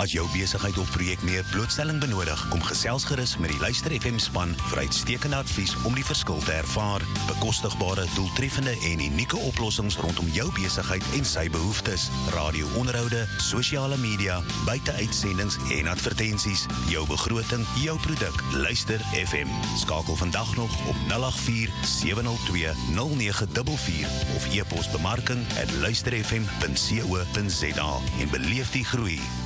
As jou besigheid of projek meer blootstelling benodig, kom gesels gerus met die Luister FM span vir uitstekende advies om die verskil te ervaar. Bekostigbare, doeltreffende en unieke oplossings rondom jou besigheid en sy behoeftes. Radio-onderhoude, sosiale media, buiteuitsendings en advertensies. Jou begroting, jou produk. Luister FM. Skakel vandag nog op 084-702-0944 of e-pos bemarking@luisterfm.co.za en beleef die groei